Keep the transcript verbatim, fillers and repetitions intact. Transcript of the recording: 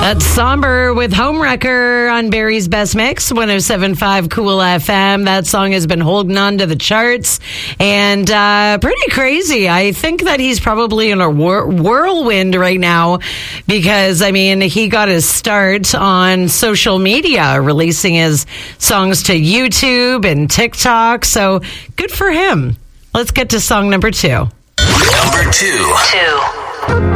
That's Somber with Homewrecker on Barry's Best Mix, one oh seven point five Cool F M. That song has been holding on to the charts and uh, pretty crazy. I think that he's probably in a whir- whirlwind right now because, I mean, he got his start on social media, releasing his songs to YouTube and TikTok. So good for him. Let's get to song number two. Number two. Two.